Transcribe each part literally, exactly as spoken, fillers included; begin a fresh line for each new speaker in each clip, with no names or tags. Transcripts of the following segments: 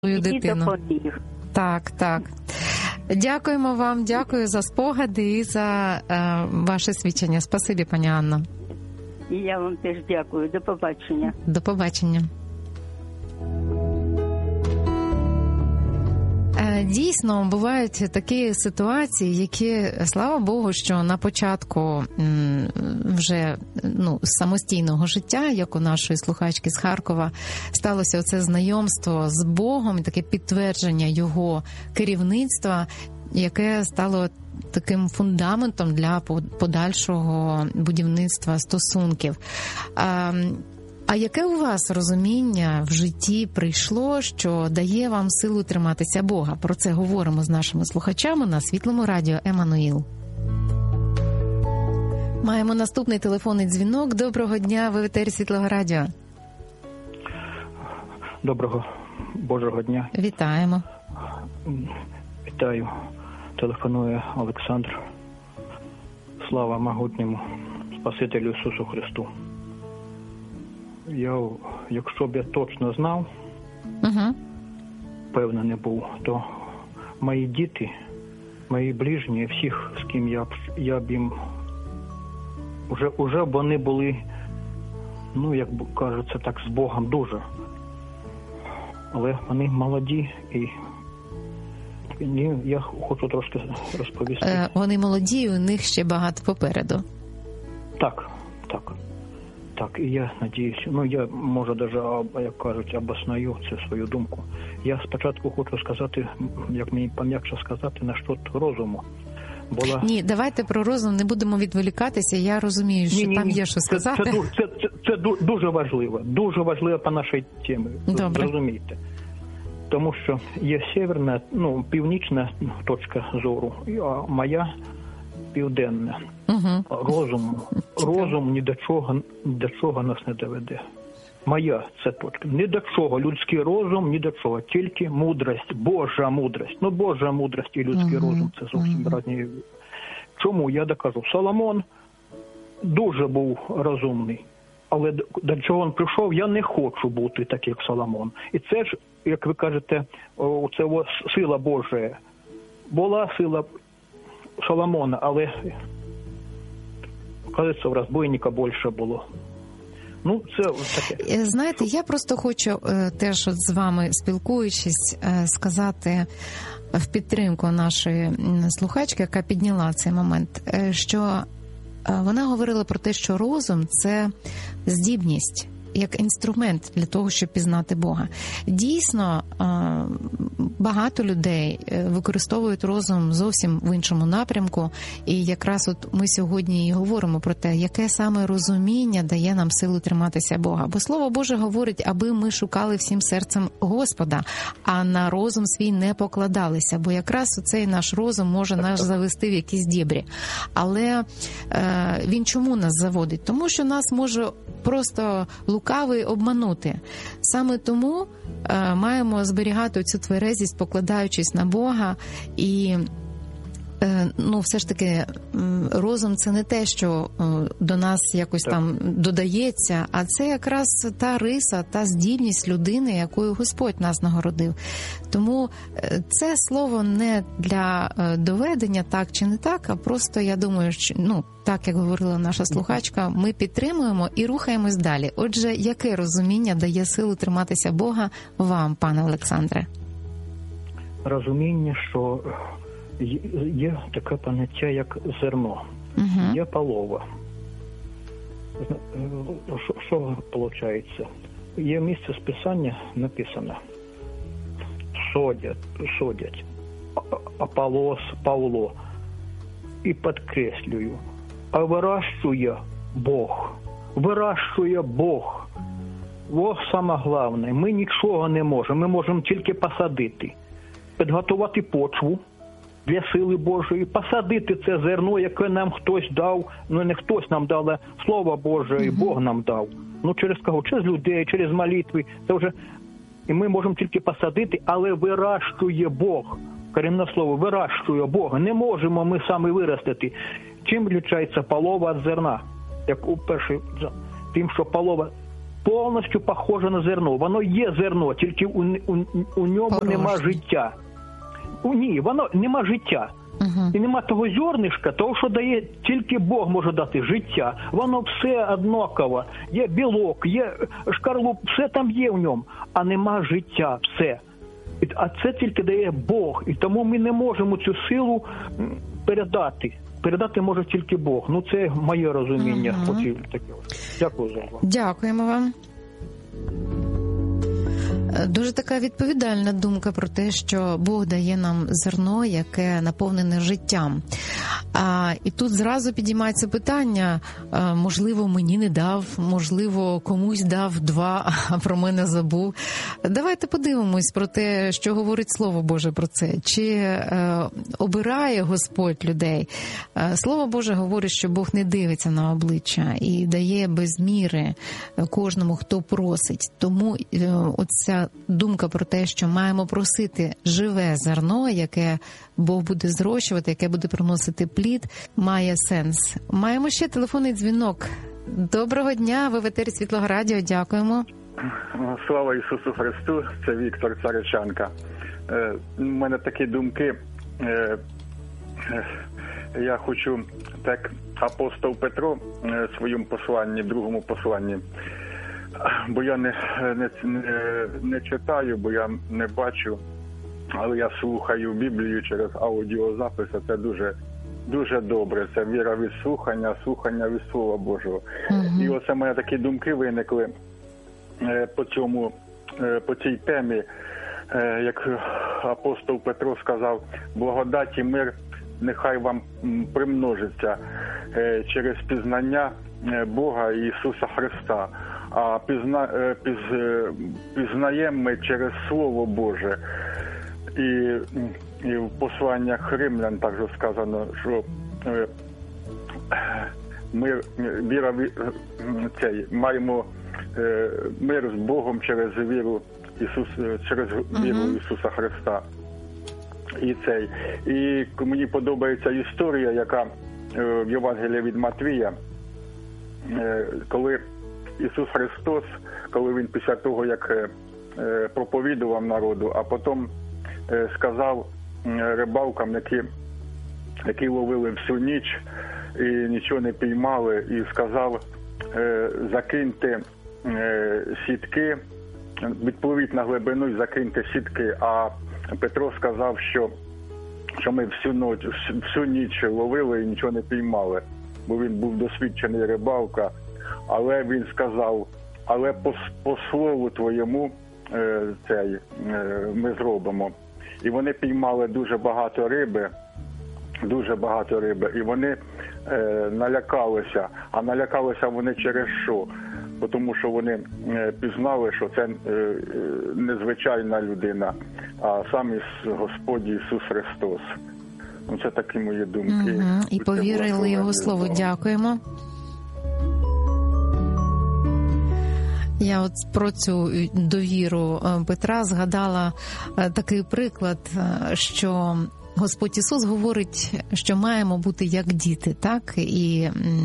дитину. Так, так. Дякуємо вам, дякую за спогади і за е, ваше свідчення. Спасибі, пані Анно.
І я вам теж дякую. До побачення.
До побачення. Дійсно, бувають такі ситуації, які, слава Богу, що на початку вже ну, самостійного життя, як у нашої слухачки з Харкова, сталося оце знайомство з Богом, таке підтвердження Його керівництва, яке стало таким фундаментом для подальшого будівництва стосунків. А яке у вас розуміння в житті прийшло, що дає вам силу триматися Бога? Про це говоримо з нашими слухачами на Світлому радіо Еммануїл. Маємо наступний телефонний дзвінок. Доброго дня, ви в етері Світлого радіо.
Доброго Божого дня.
Вітаємо.
Вітаю. Телефонує Олександр. Слава могутньому Спасителю Ісусу Христу. Я, якщо б я точно знав, uh-huh. певно не був, то мої діти, мої ближні, всіх, з ким я б, я б їм, вже, вже вони були, ну, як кажуть, так, з Богом дуже. Але вони молоді і ні, я хочу трошки розповісти.
Е, вони молоді, у них ще багато попереду.
Так, так. Так, і я надіюсь, ну я, може, навіть, як кажуть, обосную цю свою думку. Я спочатку хочу сказати, як мені пом'якше сказати, на що розуму. Була...
Ні, давайте про розум не будемо відволікатися, я розумію, що ні, ні, там є що сказати.
Це, це, це, це, це дуже важливо, дуже важливо по нашій темі,
добре.
Розумієте. Тому що є северна, ну, північна точка зору, а моя південна.
Угу.
Розум, розум ні до чого, ні до чого нас не доведе. Моя це точка. Ні до чого. Людський розум ні до чого. Тільки мудрость, Божа мудрость. Ну, Божа мудрость і людський угу. розум – це зовсім угу. різні. Чому? Я докажу. Соломон дуже був розумний. Але до чого він прийшов, я не хочу бути так, як Соломон. І це ж, як ви кажете, це сила Божа. Була сила Соломона, але, кажеться, в розбойника більше було. Ну, це таке.
Знаєте, я просто хочу теж от з вами, спілкуючись, сказати в підтримку нашої слухачки, яка підняла цей момент, що вона говорила про те, що розум – це здібність, як інструмент для того, щоб пізнати Бога. Дійсно, багато людей використовують розум зовсім в іншому напрямку, і якраз от ми сьогодні і говоримо про те, яке саме розуміння дає нам силу триматися Бога. Бо Слово Боже говорить, аби ми шукали всім серцем Господа, а на розум свій не покладалися, бо якраз оцей наш розум може нас завести в якісь дібрі. Але е, він чому нас заводить? Тому що нас може просто лукавий обманути. Саме тому е, маємо зберігати цю тверезість, покладаючись на Бога. І е, ну, все ж таки розум – це не те, що е, до нас якось так. там додається, а це якраз та риса, та здібність людини, якою Господь нас нагородив. Тому е, це слово не для е, доведення так чи не так, а просто, я думаю, що, ну, так, як говорила наша слухачка, ми підтримуємо і рухаємось далі. Отже, яке розуміння дає силу триматися Бога вам, пане Олександре?
Розуміння, що є таке поняття, як зерно. Угу. Є полова. Що виходить? Є місце з Писання написано. Содять, содять. Аполос, Павло. І підкреслюю. А вирощує Бог. Вирощує Бог. Ось саме головне. Ми нічого не можемо. Ми можемо тільки посадити. Підготувати почву для сили Божої. Посадити це зерно, яке нам хтось дав. Ну, не хтось нам дав, а Слово Боже, і Бог нам дав. Ну, через кого? Через людей, через молитви. Це вже... І ми можемо тільки посадити, але вирощує Бог. Корінне слово, вирощує Бога. Не можемо ми самі виростити. Чим відрізняється полова від зерна? Як у першій, тим, що полова повністю похоже на зерно. Воно є зерно, тільки у, у, у ньому
Порожнє.
нема життя. У, ні, воно нема життя.
Угу.
І нема того зернишка, того, що дає, тільки Бог може дати життя. Воно все однаково. Є білок, є шкарлуп, все там є в ньому, а нема життя, все. А це тільки дає Бог. І тому ми не можемо цю силу передати. Передати може тільки Бог. Ну, це моє розуміння.
Угу.
Таке. Дякую за увагу.
Дякуємо вам. Дуже така відповідальна думка про те, що Бог дає нам зерно, яке наповнене життям. А, і тут зразу підіймається питання, а, можливо, мені не дав, можливо, комусь дав два, а про мене забув. Давайте подивимось про те, що говорить Слово Боже про це. Чи е, обирає Господь людей? Е, Слово Боже говорить, що Бог не дивиться на обличчя і дає без міри кожному, хто просить. Тому е, оця думка про те, що маємо просити живе зерно, яке Бог буде зрощувати, яке буде приносити плід, має сенс. Маємо ще телефонний дзвінок. Доброго дня, ви в етері Світлого Радіо, дякуємо.
Слава Ісусу Христу, це Віктор Царичанка. Е, у мене такі думки. Е, е, я хочу, так апостол Петро е, в своєму посланні, в другому посланні, бо я не, не, не, не читаю, бо я не бачу, але я слухаю Біблію через аудіозапис, це дуже, дуже добре. Це віра від слухання, слухання від Слова Божого. Mm-hmm. І оце в мене такі думки виникли по цьому, по цій темі, як апостол Петро сказав, благодать і мир нехай вам примножиться через пізнання Бога і Ісуса Христа. А пізна, піз, пізнаємо ми через Слово Боже. І, і в посланнях Римлян також сказано, що ми віра, цей, маємо мир з Богом через віру Ісус, через віру uh-huh. Ісуса Христа. І цей. І мені подобається історія, яка в Євангелії від Матвія, коли Ісус Христос, коли Він після того, як проповідував народу, а потім сказав рибалкам, які, які ловили всю ніч і нічого не піймали, і сказав, закиньте сітки, відпливіть на глибину і закиньте сітки. А Петро сказав, що, що ми всю, ніч, всю ніч ловили і нічого не піймали, бо він був досвідчений рибалка. Але він сказав, але по, по слову твоєму е, цей, е, ми зробимо. І вони піймали дуже багато риби, дуже багато риби, і вони е, налякалися. А налякалися вони через що? Тому що вони е, пізнали, що це е, незвичайна людина, а сам Господь Ісус Христос. Ну, це такі мої думки.
Угу. І повірили Його Слову. Дякуємо. Я от про цю довіру Петра згадала такий приклад, що Господь Ісус говорить, що маємо бути як діти, так? І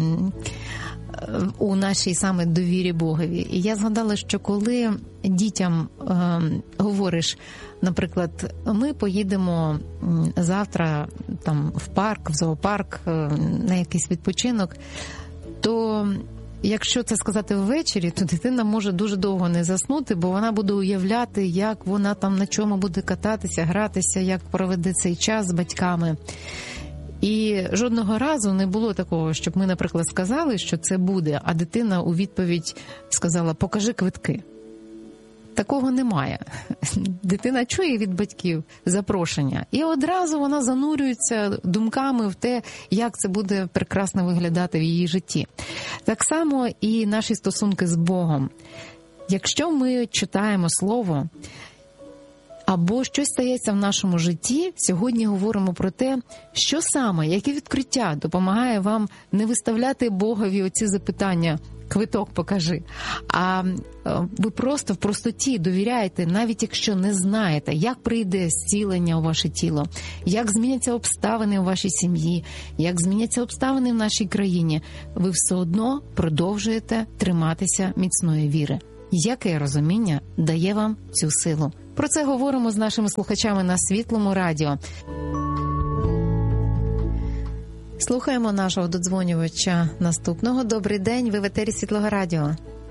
у нашій саме довірі Богові. І я згадала, що коли дітям е, говориш, наприклад, ми поїдемо завтра там в парк, в зоопарк, на якийсь відпочинок, то якщо це сказати ввечері, то дитина може дуже довго не заснути, бо вона буде уявляти, як вона там на чому буде кататися, гратися, як проведе цей час з батьками. І жодного разу не було такого, щоб ми, наприклад, сказали, що це буде, а дитина у відповідь сказала: покажи квитки. Такого немає. Дитина чує від батьків запрошення, і одразу вона занурюється думками в те, як це буде прекрасно виглядати в її житті. Так само і наші стосунки з Богом. Якщо ми читаємо Слово, або щось стається в нашому житті, сьогодні говоримо про те, що саме, яке відкриття допомагає вам не виставляти Богові оці запитання «квиток покажи», а ви просто в простоті довіряєте, навіть якщо не знаєте, як прийде зцілення у ваше тіло, як зміняться обставини у вашій сім'ї, як зміняться обставини в нашій країні, ви все одно продовжуєте триматися міцної віри. Яке розуміння дає вам цю силу? Про це говоримо з нашими слухачами на Світлому радіо. Слухаємо нашого додзвонювача наступного. Добрий день, ви в етері Світлого радіо.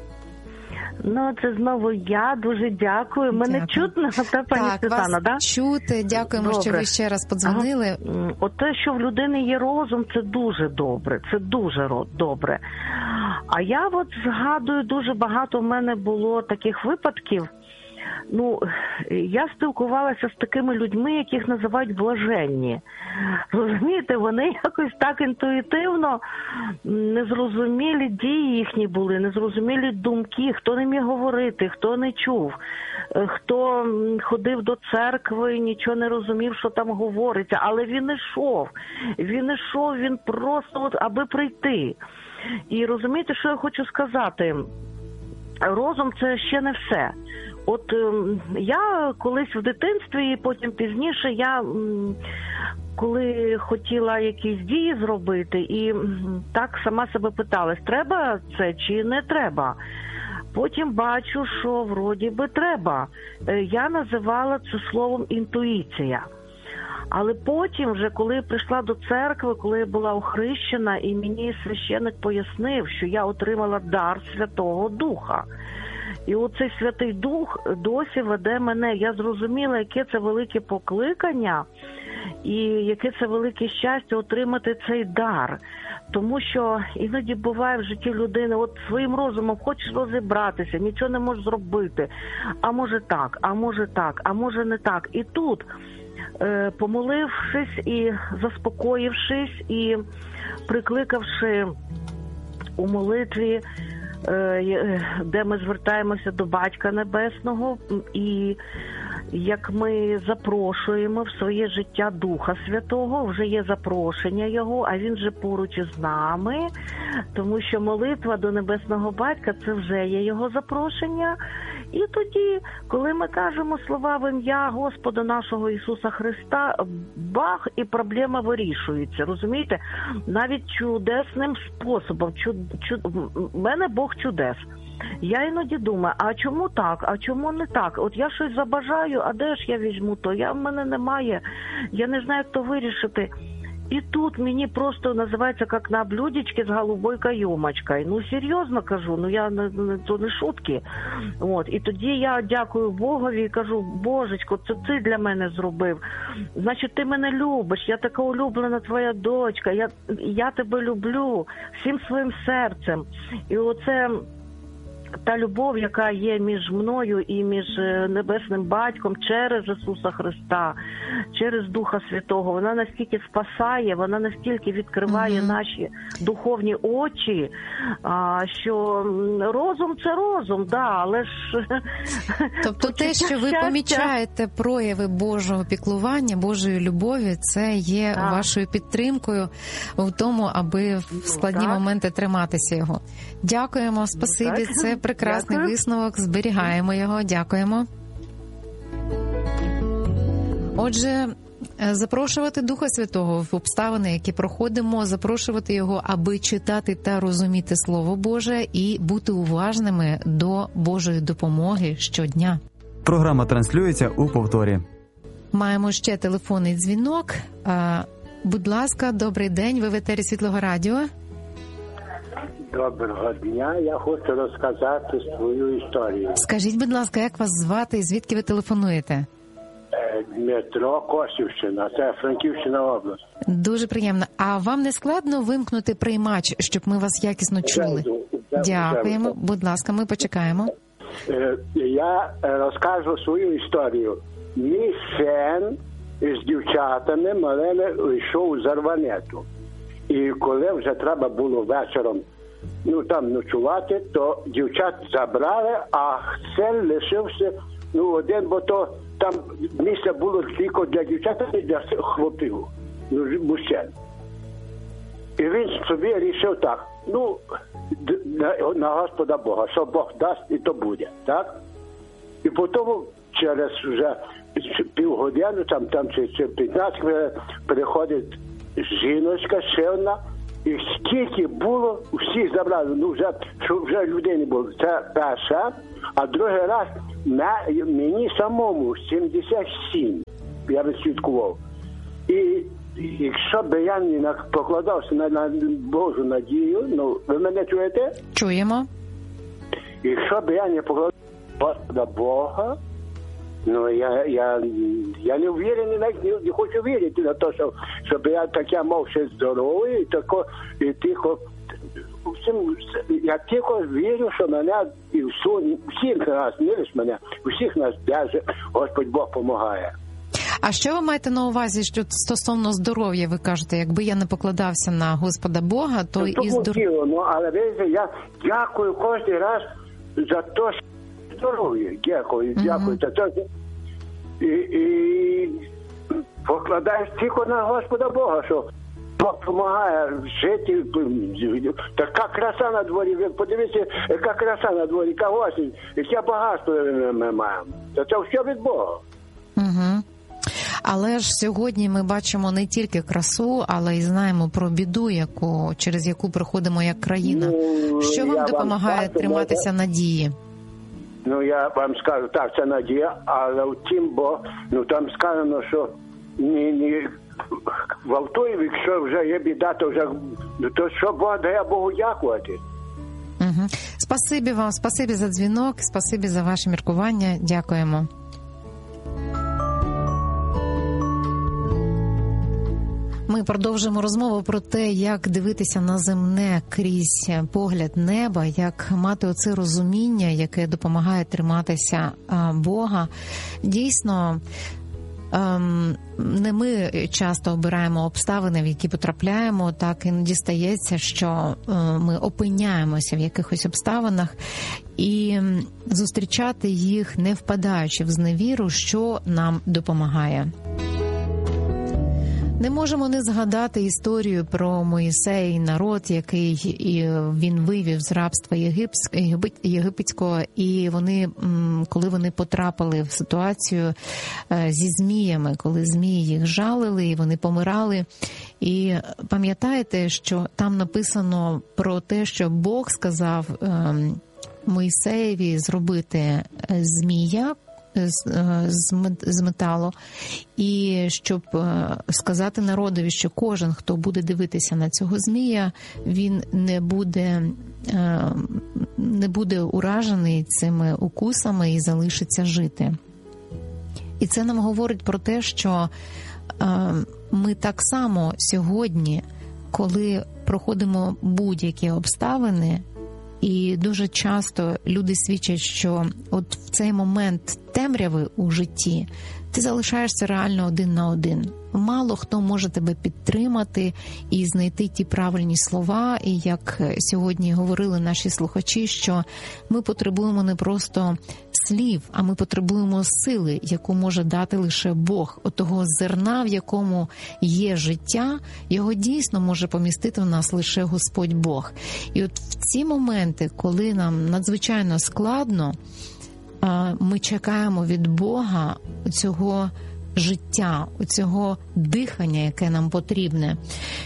Ну, це знову я. Дуже дякую. Мене
Дякую.
чутно, та, пані
так,
Світлана,
так? чути. Дякуємо, добре. Що ви ще раз подзвонили.
Ага. От те, що в людини є розум, це дуже добре. Це дуже добре. А я от згадую, дуже багато в мене було таких випадків. Ну, я спілкувалася з такими людьми, яких називають блаженні. Розумієте, вони якось так інтуїтивно незрозумілі дії їхні були, незрозумілі думки, хто не міг говорити, хто не чув, хто ходив до церкви, нічого не розумів, що там говориться, але він ішов, він ішов, він просто от, аби прийти. І розумієте, що я хочу сказати? Розум – це ще не все. От е, я колись в дитинстві і потім пізніше, я м, коли хотіла якісь дії зробити і м, так сама себе питалась, треба це чи не треба. Потім бачу, що вроді би треба. Е, я називала це словом інтуїція. Але потім вже, коли прийшла до церкви, коли я була охрещена, і мені священик пояснив, що я отримала дар Святого Духа. І оцей Святий Дух досі веде мене. Я зрозуміла, яке це велике покликання і яке це велике щастя отримати цей дар. Тому що іноді буває в житті людини, от своїм розумом хочеш розібратися, нічого не можеш зробити. А може так, а може так, а може не так. І тут, е, помолившись і заспокоївшись, і прикликавши у молитві, де ми звертаємося до Батька Небесного, і як ми запрошуємо в своє життя Духа Святого, вже є запрошення Його, а Він же поруч із нами, тому що молитва до Небесного Батька – це вже є Його запрошення. І тоді, коли ми кажемо слова в ім'я Господа нашого Ісуса Христа, бах, і проблема вирішується, розумієте? Навіть чудесним способом. Чуд, чуд, в мене Бог чудес. Я іноді думаю, а чому так, а чому не так? От я щось забажаю, а де ж я візьму то? Я, в мене немає, я не знаю, як то вирішити. І тут мені просто називається, як на блюдечке з голубой кайомочкою. Ну, серйозно кажу, ну я не, то не шутки. От. І тоді я дякую Богові і кажу, Божечко, це ти для мене зробив. Значить, ти мене любиш, я така улюблена твоя дочка, я, я тебе люблю всім своїм серцем. І оце... та любов, яка є між мною і між Небесним Батьком через Ісуса Христа, через Духа Святого, вона настільки спасає, вона настільки відкриває mm-hmm. наші духовні очі, що розум – це розум, да, але ж...
Тобто те, що ви помічаєте прояви Божого піклування, Божої любові, це є так. вашою підтримкою в тому, аби в складні так. моменти триматися його. Дякуємо, спасибі, так. це прекрасний Дякую. Висновок, зберігаємо його, дякуємо. Отже, запрошувати Духа Святого в обставини, які проходимо, запрошувати його, аби читати та розуміти Слово Боже і бути уважними до Божої допомоги щодня.
Програма транслюється у повторі.
Маємо ще телефонний дзвінок. Будь ласка, добрий день, ви в етері Світлого радіо.
Доброго дня, я хочу розказати свою історію.
Скажіть, будь ласка, як вас звати і звідки ви телефонуєте?
Дмитро, Косівщина, це Франківщина область.
Дуже приємно. А вам не складно вимкнути приймач, щоб ми вас якісно чули? Дякуємо. Будь ласка, ми почекаємо.
Я розкажу свою історію. Мій син з дівчатами малими йшов у Зарванету. І коли вже треба було вечором ну там ночувати, то дівчат забрали, а син лишився ну один, бо то там місце було тільки для дівчат і для хлопців, ну, мужчин. І він собі рішив так, ну, на, на Господа Бога, що Бог дасть, і то буде, так? І потім через вже півгодини, там, там чи, чи п'ятнадцять хвилин приходить жіночка сильна І скільки було, всіх забрали, ну вже, що вже людей не було. Це перша, а другий раз на, мені самому сімдесят сім, я відслідкував. І якщо б я не покладався на, на Божу надію, ну, ви мене чуєте?
Чуємо.
Якщо б я не покладався на Бога, ну, я, я, я не впевнений, не, не хочу вірити на те, що, щоб я таке мав ще здоров'я, і, тако, і тихо, всім, я тільки вірю, що мене, і всі, всіх нас, не лише мене, всіх нас держить, Господь Бог допомагає.
А що ви маєте на увазі, що стосовно здоров'я, ви кажете, якби я не покладався на Господа Бога, то
ну,
і здоров'я...
Ну, але ви, я дякую кожен раз за те, що здоров'я. Дякую, дякую. Uh-huh. І, і покладаєш тільки на Господа Бога, що Бог допомагає жити. Така краса на дворі. Ви подивіться, яка краса на дворі, яка осінь, яке багатство ми маємо. Це все від Бога.
Угу. Але ж сьогодні ми бачимо не тільки красу, але й знаємо про біду, яку, через яку проходимо як країна. Ну, що вам допомагає вам скажу, триматися може... надії?
Ну, я вам скажу, так, це надія, але втім, бо ну, там сказано, що ні, ні, в Автоїві, якщо вже є біда, то вже, то що Бог дає Богу дякувати.
Угу. Спасибі вам, спасибі за дзвінок, спасибі за ваше міркування, дякуємо. Ми продовжуємо розмову про те, як дивитися на земне крізь погляд неба, як мати оце розуміння, яке допомагає триматися Бога. Дійсно, не ми часто обираємо обставини, в які потрапляємо, так іноді стається, що ми опиняємося в якихось обставинах і зустрічати їх, не впадаючи в зневіру, що нам допомагає. Не можемо не згадати історію про Моїсея і народ, який він вивів з рабства єгипетського, і вони, коли вони потрапили в ситуацію зі зміями, коли змії їх жалили, і вони помирали. І пам'ятаєте, що там написано про те, що Бог сказав Моїсеєві зробити змія, з металу, і щоб сказати народові, що кожен, хто буде дивитися на цього змія, він не буде, не буде уражений цими укусами і залишиться жити. І це нам говорить про те, що ми так само сьогодні, коли проходимо будь-які обставини, і дуже часто люди свідчать, що от в цей момент темряви у житті ти залишаєшся реально один на один. Мало хто може тебе підтримати і знайти ті правильні слова. І як сьогодні говорили наші слухачі, що ми потребуємо не просто слів, а ми потребуємо сили, яку може дати лише Бог. Отого зерна, в якому є життя, його дійсно може помістити в нас лише Господь Бог. І от в ці моменти, коли нам надзвичайно складно, ми чекаємо від Бога цього життя, цього дихання, яке нам потрібне.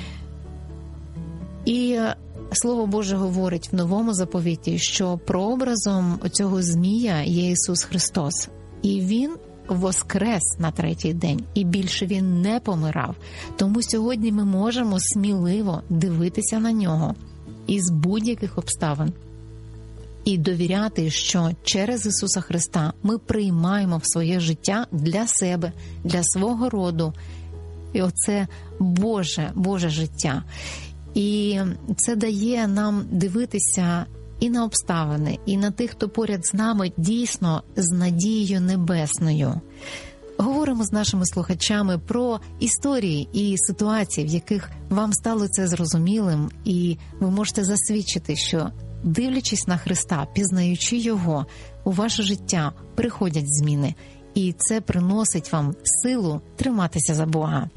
І Слово Боже говорить в Новому заповіті, що прообразом цього змія є Ісус Христос. І Він воскрес на третій день, і більше Він не помирав. Тому сьогодні ми можемо сміливо дивитися на Нього із будь-яких обставин. І довіряти, що через Ісуса Христа ми приймаємо в своє життя для себе, для свого роду. І оце Боже, Боже життя. І це дає нам дивитися і на обставини, і на тих, хто поряд з нами, дійсно з надією небесною. Говоримо з нашими слухачами про історії і ситуації, в яких вам стало це зрозумілим, і ви можете засвідчити, що дивлячись на Христа, пізнаючи Його, у ваше життя приходять зміни. І це приносить вам силу триматися за Бога.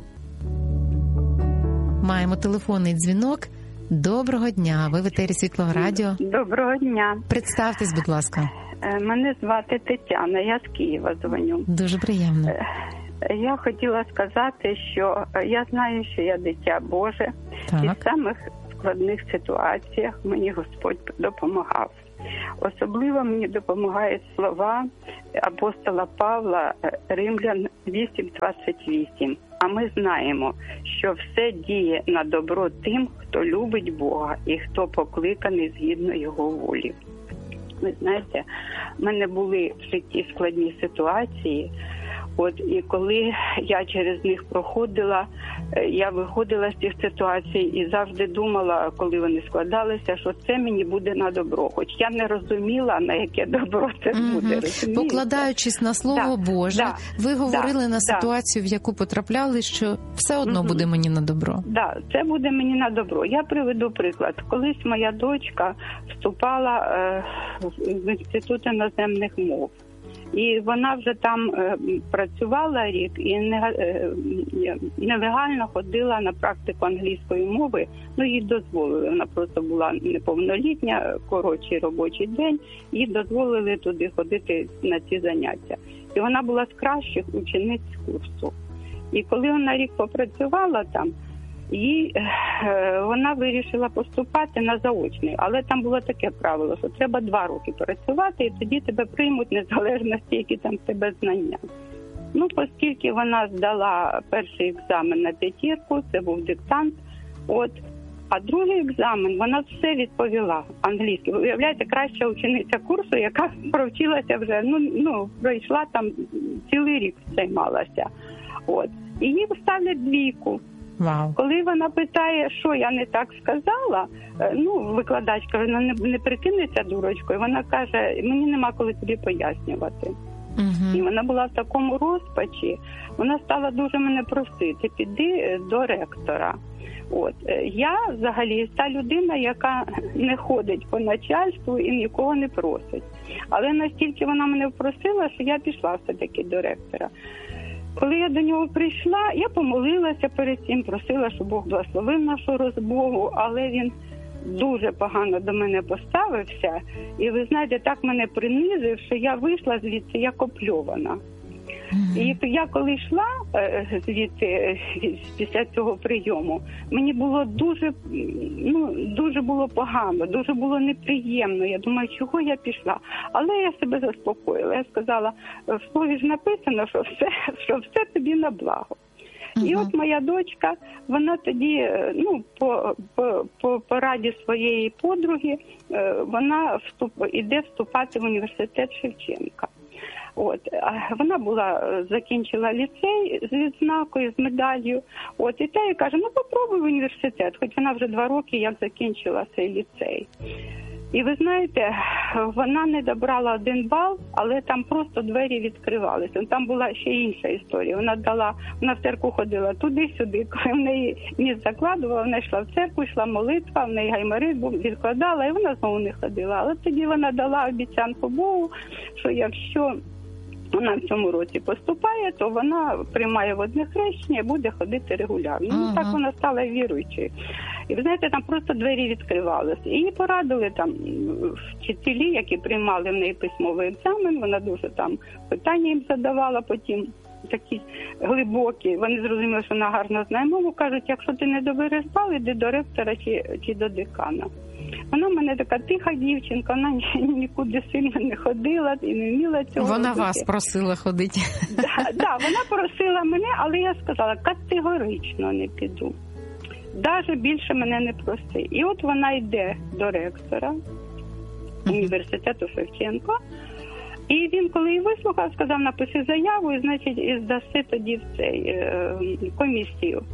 Маємо телефонний дзвінок. Доброго дня. Ви в етері Світлого радіо.
Доброго дня.
Представтесь, будь ласка.
Мене звати Тетяна, я з Києва дзвоню.
Дуже приємно.
Я хотіла сказати, що я знаю, що я дитя Боже.
Так.
Із самих складних ситуаціях мені Господь допомагав. Особливо мені допомагають слова апостола Павла, Римлян вісім двадцять вісім. А ми знаємо, що все діє на добро тим, хто любить Бога і хто покликаний згідно Його волі. Ви знаєте, в мене були в житті складні ситуації, от, і коли я через них проходила, я виходила з цих ситуацій і завжди думала, коли вони складалися, що це мені буде на добро. Хоч я не розуміла, на яке добро це буде.
Mm-hmm. Покладаючись на Слово да, Боже, да, ви говорили да, на ситуацію, да. в яку потрапляли, що все одно mm-hmm. буде мені на добро. Так,
да, це буде мені на добро. Я приведу приклад. Колись моя дочка вступала е, в Інститут іноземних мов. І вона вже там е, працювала рік і не, е, нелегально ходила на практику англійської мови. Ну, їй дозволили, вона просто була неповнолітня, коротший робочий день, їй дозволили туди ходити на ці заняття. І вона була з кращих учениць курсу. І коли вона рік попрацювала там, їй, е, вона вирішила поступати на заочний, але там було таке правило, що треба два роки працювати, і тоді тебе приймуть незалежності, які там в тебе знання. Ну, оскільки вона здала перший екзамен на п'ятірку, це був диктант, от, а другий екзамен, вона все відповіла англійською. Уявляєте, краща учениця курсу, яка провчилася вже, ну, ну пройшла там цілий рік займалася. От. І їй ставлять двійку.
Wow.
Коли вона питає, що я не так сказала, ну, викладачка, вона не, не прикинеться дурочкою, вона каже, мені нема коли тобі пояснювати. Uh-huh. І вона була в такому розпачі, вона стала дуже мене просити, піди до ректора. От. Я взагалі та людина, яка не ходить по начальству і нікого не просить. Але настільки вона мене просила, що я пішла все-таки до ректора. Коли я до нього прийшла, я помолилася перед цим, просила, щоб Бог благословив нашу розмову, але він дуже погано до мене поставився. І ви знаєте, так мене принизив, що я вийшла звідси як опльована. І я коли йшла звідти після цього прийому, мені було дуже, ну, дуже було погано, дуже було неприємно. Я думаю, чого я пішла? Але я себе заспокоїла. Я сказала, в слові ж написано, що все, що все тобі на благо. Uh-huh. І от моя дочка, вона тоді, ну, по, по, по пораді своєї подруги, вона вступ, іде вступати в університет Шевченка. От, вона була, закінчила ліцей з відзнакою, з медаллю. От, і та й каже, ну попробуй в університет, хоч вона вже два роки як закінчила цей ліцей. І ви знаєте, вона не добрала один бал, але там просто двері відкривалися. Там була ще інша історія. Вона дала, вона в церкву ходила туди-сюди, коли в неї ніс закладувала, вона йшла в церкву, йшла молитва, в неї гайморит був, відкладала, і вона знову не ходила. Але тоді вона дала обіцянку Богу, що якщо вона в цьому році поступає, то вона приймає водне хрещення і буде ходити регулярно. Uh-huh. Ну, так вона стала віруючою. І, ви знаєте, там просто двері відкривалися. І її порадили там вчителі, які приймали в неї письмовий екзамен. Вона дуже там питання їм задавала потім, такі глибокі. Вони зрозуміли, що вона гарно знає мову. Кажуть, якщо ти не добереш бал, іди до ректора чи, чи до декана. Вона в мене така тиха дівчинка, вона нікуди сильно не ходила і не вміла цього.
Вона
робити.
Вас просила ходити.
Так, да, вона просила мене, але я сказала, категорично не піду. Навіть більше мене не проси. І от вона йде до ректора університету Шевченка, і він, коли її вислухав, сказав, напиши заяву, і, значить, і здаси тоді в цей е, комісію.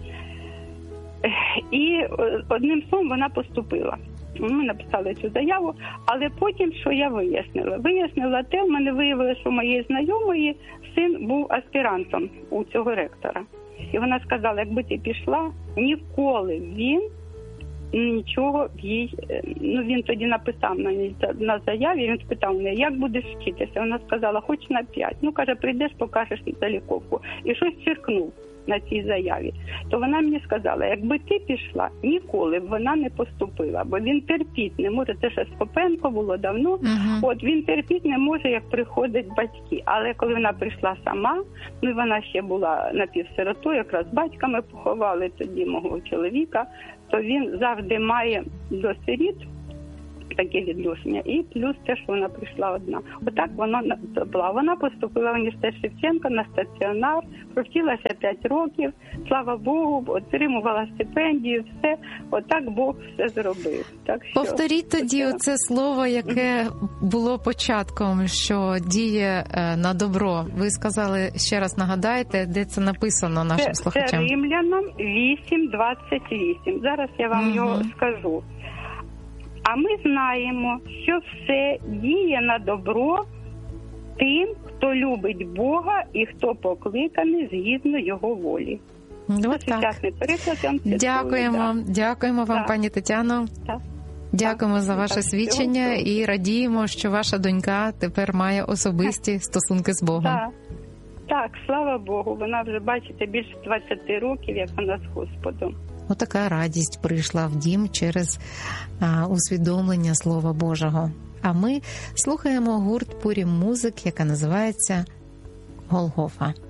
І одним словом вона поступила. Ми написали цю заяву, але потім, що я вияснила? Вияснила те, в мене виявилося, що моєї знайомої син був аспірантом у цього ректора. І вона сказала, якби ти пішла, ніколи він нічого їй, ну він тоді написав на, на заяві, він спитав мене, як будеш вчитися? Вона сказала, хоч на п'ять. Ну, каже, прийдеш, покажеш заліковку. І щось черкнув. на цій заяві, то вона мені сказала, якби ти пішла, ніколи б вона не поступила, бо він терпіть не може, це ще Скопенко було давно, uh-huh. от він терпіть не може, як приходять батьки, але коли вона прийшла сама, ну вона ще була напівсиротою, якраз батьками поховали тоді мого чоловіка, то він завжди має до сиріт таке відношення. І плюс те, що вона прийшла одна. Отак вона була. Вона поступила в університет Шевченка на стаціонар, провчилася п'ять років, слава Богу, отримувала стипендію, все. Отак Бог все зробив. Так що,
повторіть тоді це... оце слово, яке було початком, що діє на добро. Ви сказали, ще раз нагадайте, де це написано нашим
це,
слухачам.
Це Римлянам вісім двадцять вісім. Зараз я вам угу. його скажу. А ми знаємо, що все діє на добро тим, хто любить Бога і хто покликаний згідно Його волі.
Ну, так. Дякуємо, да. Дякуємо вам, да. пані Тетяно. Да. Дякуємо да. за ваше так, свідчення всього. І радіємо, що ваша донька тепер має особисті так. стосунки з Богом.
Так. так, слава Богу, вона вже, бачите, більше двадцять років, як вона з Господом.
Отака радість прийшла в дім через а, усвідомлення Слова Божого. А ми слухаємо гурт Пурім Музик, яка називається «Голгофа».